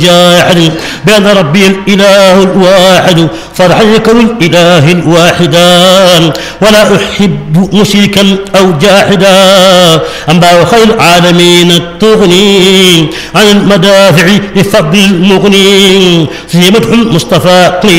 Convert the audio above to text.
جاحد بأن ربي الإله الواحد فرحا يكون الإله الواحدا ولا أحب مشركا أو جاحدا أنباء خير العالمين التغني عن المدافع بفضل المغني سيمته المصطفى